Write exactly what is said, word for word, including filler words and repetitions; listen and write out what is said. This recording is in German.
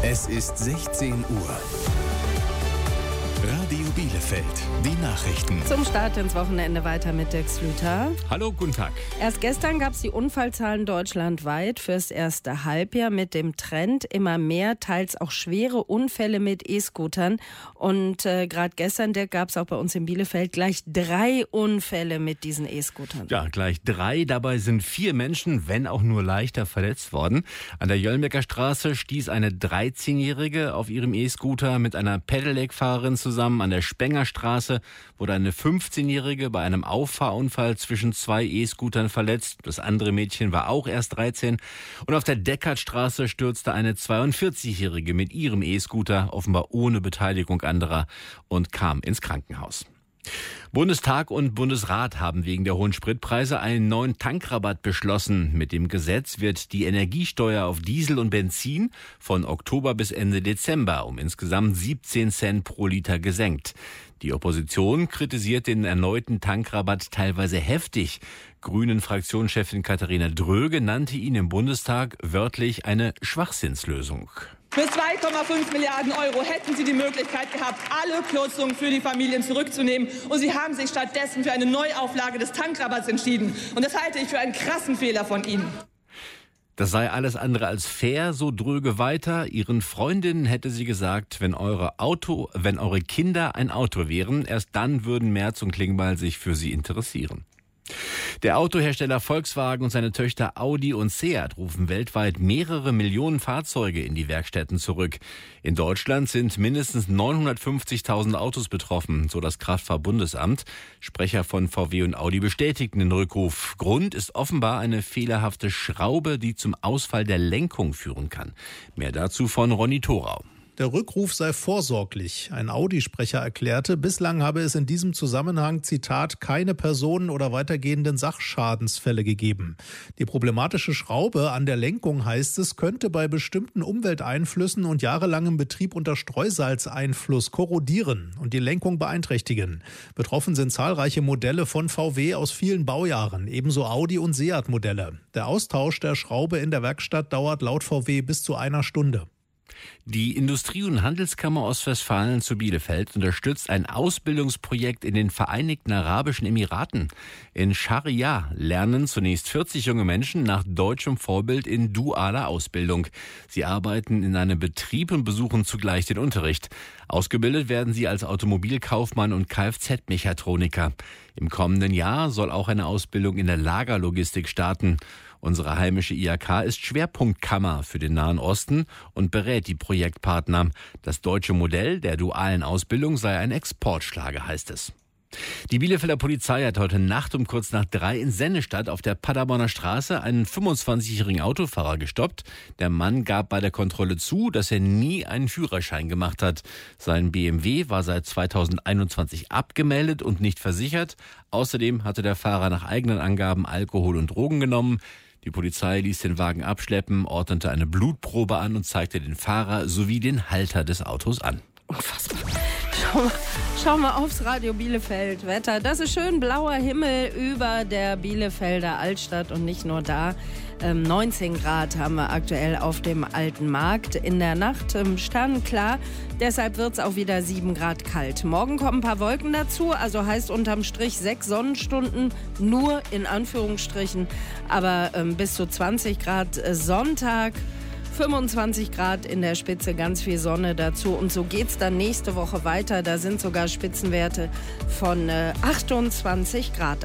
Es ist sechzehn Uhr. Radio Bielefeld, die Nachrichten. Zum Start ins Wochenende weiter mit Dirk Flüter. Hallo, guten Tag. Erst gestern gab es die Unfallzahlen deutschlandweit fürs erste Halbjahr mit dem Trend immer mehr, teils auch schwere Unfälle mit E-Scootern. Und äh, gerade gestern, Dirk, gab es auch bei uns in Bielefeld gleich drei Unfälle mit diesen E-Scootern. Ja, gleich drei. Dabei sind vier Menschen, wenn auch nur leichter, verletzt worden. An der Jöllbecker Straße stieß eine dreizehnjährige auf ihrem E-Scooter mit einer Pedelec-Fahrerin zusammen. An der Spengerstraße wurde eine fünfzehnjährige bei einem Auffahrunfall zwischen zwei E-Scootern verletzt. Das andere Mädchen war auch erst dreizehn. Und auf der Deckertstraße stürzte eine zweiundvierzigjährige mit ihrem E-Scooter, offenbar ohne Beteiligung anderer, und kam ins Krankenhaus. Bundestag und Bundesrat haben wegen der hohen Spritpreise einen neuen Tankrabatt beschlossen. Mit dem Gesetz wird die Energiesteuer auf Diesel und Benzin von Oktober bis Ende Dezember um insgesamt siebzehn Cent pro Liter gesenkt. Die Opposition kritisiert den erneuten Tankrabatt teilweise heftig. Grünen-Fraktionschefin Katharina Dröge nannte ihn im Bundestag wörtlich eine Schwachsinnslösung. Für zwei Komma fünf Milliarden Euro hätten Sie die Möglichkeit gehabt, alle Kürzungen für die Familien zurückzunehmen. Und Sie haben sich stattdessen für eine Neuauflage des Tankrabatts entschieden. Und das halte ich für einen krassen Fehler von Ihnen. Das sei alles andere als fair, so Dröge weiter. Ihren Freundinnen hätte sie gesagt, wenn eure Auto, wenn eure Kinder ein Auto wären, erst dann würden Merz und Klingbeil sich für sie interessieren. Der Autohersteller Volkswagen und seine Töchter Audi und Seat rufen weltweit mehrere Millionen Fahrzeuge in die Werkstätten zurück. In Deutschland sind mindestens neunhundertfünfzigtausend Autos betroffen, so das Kraftfahrt-Bundesamt. Sprecher von V W und Audi bestätigten den Rückruf. Grund ist offenbar eine fehlerhafte Schraube, die zum Ausfall der Lenkung führen kann. Mehr dazu von Ronny Thorau. Der Rückruf sei vorsorglich. Ein Audi-Sprecher erklärte, bislang habe es in diesem Zusammenhang, Zitat, keine Personen- oder weitergehenden Sachschadensfälle gegeben. Die problematische Schraube an der Lenkung, heißt es, könnte bei bestimmten Umwelteinflüssen und jahrelangem Betrieb unter Streusalzeinfluss korrodieren und die Lenkung beeinträchtigen. Betroffen sind zahlreiche Modelle von V W aus vielen Baujahren, ebenso Audi- und Seat-Modelle. Der Austausch der Schraube in der Werkstatt dauert laut V W bis zu einer Stunde. Die Industrie- und Handelskammer Ostwestfalen zu Bielefeld unterstützt ein Ausbildungsprojekt in den Vereinigten Arabischen Emiraten. In Sharjah lernen zunächst vierzig junge Menschen nach deutschem Vorbild in dualer Ausbildung. Sie arbeiten in einem Betrieb und besuchen zugleich den Unterricht. Ausgebildet werden sie als Automobilkaufmann und Kfz-Mechatroniker. Im kommenden Jahr soll auch eine Ausbildung in der Lagerlogistik starten. Unsere heimische I H K ist Schwerpunktkammer für den Nahen Osten und berät die Projektpartner. Das deutsche Modell der dualen Ausbildung sei ein Exportschlager, heißt es. Die Bielefelder Polizei hat heute Nacht um kurz nach drei in Sennestadt auf der Paderborner Straße einen fünfundzwanzigjährigen Autofahrer gestoppt. Der Mann gab bei der Kontrolle zu, dass er nie einen Führerschein gemacht hat. Sein B M W war seit zweitausendeinundzwanzig abgemeldet und nicht versichert. Außerdem hatte der Fahrer nach eigenen Angaben Alkohol und Drogen genommen. Die Polizei ließ den Wagen abschleppen, ordnete eine Blutprobe an und zeigte den Fahrer sowie den Halter des Autos an. Unfassbar. Schau mal, schau mal aufs Radio Bielefeld Wetter. Das ist schön blauer Himmel über der Bielefelder Altstadt und nicht nur da. Ähm, neunzehn Grad haben wir aktuell auf dem Alten Markt. In der Nacht ähm, sternenklar, deshalb wird es auch wieder sieben Grad kalt. Morgen kommen ein paar Wolken dazu, also heißt unterm Strich sechs Sonnenstunden, nur in Anführungsstrichen, aber ähm, bis zu zwanzig Grad äh, Sonntag. fünfundzwanzig Grad in der Spitze, ganz viel Sonne dazu. Und so geht's dann nächste Woche weiter. Da sind sogar Spitzenwerte von äh, achtundzwanzig Grad.